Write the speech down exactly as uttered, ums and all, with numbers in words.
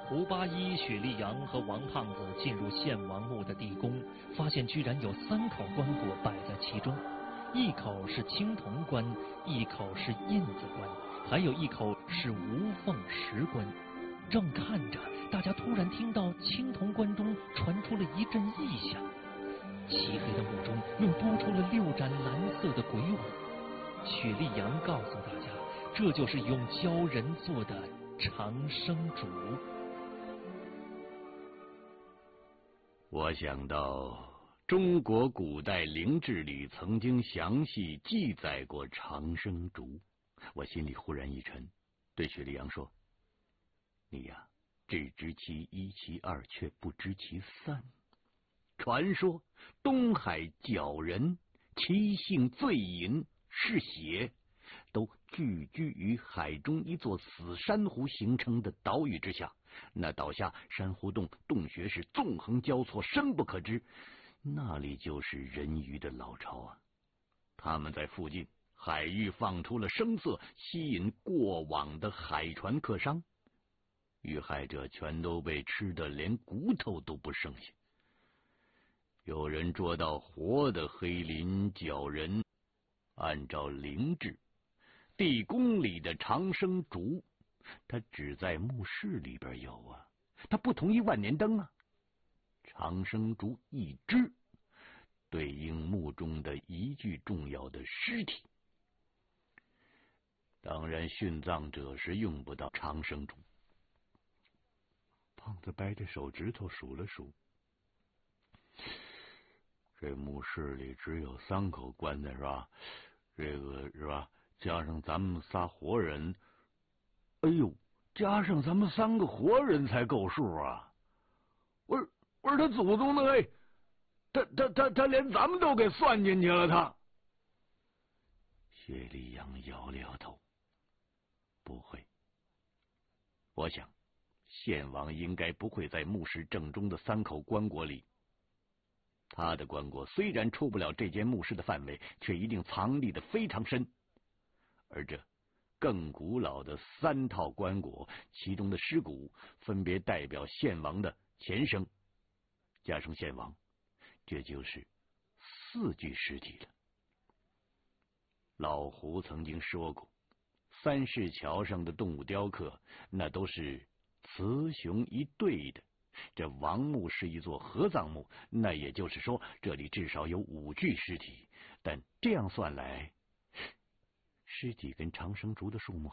胡八一、许立阳和王胖子进入献王墓的地宫，发现居然有三口棺椁摆在其中，一口是青铜棺，一口是印子棺，还有一口是无缝石棺。正看着，大家突然听到青铜棺中传出了一阵异响，漆黑的墓中又多出了六盏蓝色的鬼火。许立阳告诉大家，这就是用鲛人做的长生烛。 我想到中国古代陵志里曾经详细记载过长生烛，我心里忽然一沉，对许立阳说：你呀，只知其一其二，却不知其三。传说东海鲛人其性醉饮是血，都聚居于海中一座死珊瑚形成的岛屿之下，那岛下珊瑚洞洞穴是纵横交错，深不可知，那里就是人鱼的老巢啊！他们在附近海域放出了声色，吸引过往的海船客商，遇害者全都被吃得连骨头都不剩下。有人捉到活的黑鳞鲛人，按照陵志，地宫里的长生烛，它只在墓室里边有啊，它不同于万年灯啊。长生烛一支，对应墓中的一具重要的尸体。当然，殉葬者是用不到长生烛。胖子掰着手指头数了数，这墓室里只有三口棺材是吧？这个是吧？加上咱们仨活人，哎呦，加上咱们三个活人才够数啊！我说我说他祖宗呢？哎，他他他他连咱们都给算进去了，他。薛立阳摇了摇头，不会。我想，献王应该不会在墓室正中的三口棺椁里。他的棺椁虽然出不了这间墓室的范围，却一定藏匿的非常深。而这更古老的三套棺椁，其中的尸骨分别代表献王的前生，加上献王，这就是四具尸体了。老胡曾经说过，三市桥上的动物雕刻，那都是雌雄一对的。这王墓是一座合葬墓，那也就是说，这里至少有五具尸体。但这样算来，尸体跟长生烛的数目